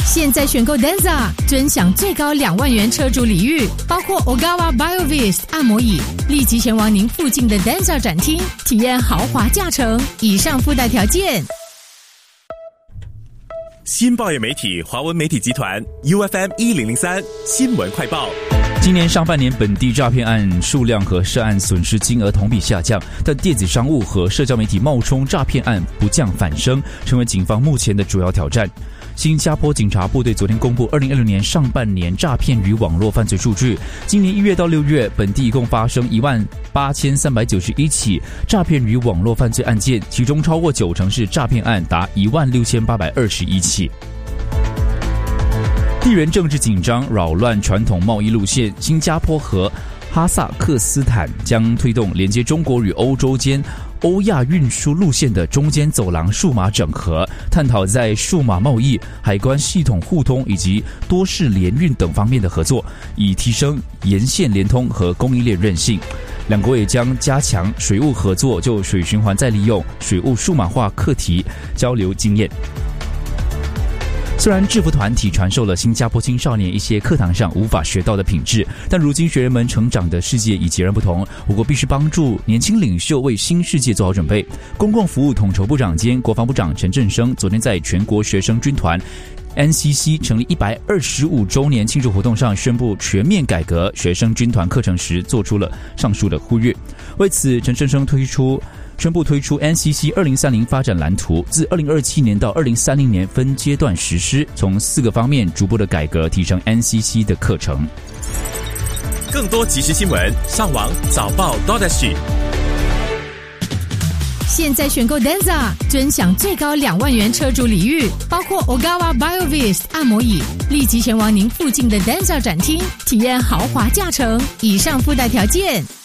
现在选购 Denza， 尊享最高2万元车主礼遇，包括 Ogawa BioVist 按摩椅，立即前往您附近的 Denza 展厅，体验豪华驾乘。以上附带条件。 新报业媒体华文媒体集团 UFM 1003新闻快报。 今年上半年本地诈骗案数量和涉案损失金额同比下降，但电子商务和社交媒体冒充诈骗案不降反升，成为警方目前的主要挑战。新加坡警察部队昨天公布2016年上半年诈骗与网络犯罪数据，今年1月到6月，本地一共发生18391起诈骗与网络犯罪案件，其中超过90%是诈骗案，达16821起。地缘政治紧张扰乱传统贸易路线，新加坡和哈萨克斯坦将推动连接中国与欧洲间欧亚运输路线的中间走廊数码整合，探讨在数码贸易、海关系统互通以及多式联运等方面的合作，以提升沿线联通和供应链韧性。两国也将加强水务合作，就水循环再利用、水务数码化课题交流经验。虽然制服团体传授了新加坡青少年一些课堂上无法学到的品质，但如今学员们成长的世界已截然不同，我国必须帮助年轻领袖为新世界做好准备。公共服务统筹部长兼国防部长陈振声昨天在全国学生军团 NCC 成立125周年庆祝活动上宣布全面改革学生军团课程时，做出了上述的呼吁。为此，陈振声宣布推出 NCC 2030发展蓝图，自2027年到2030年分阶段实施，从4个方面逐步的改革提升 NCC 的课程。 更多即时新闻，上网早报 .SG。 现在选购 Denza， 尊享最高2万元车主礼遇，包括 Ogawa BioVist 按摩椅，立即前往您附近的 Denza 展厅，体验豪华驾乘。以上附带条件。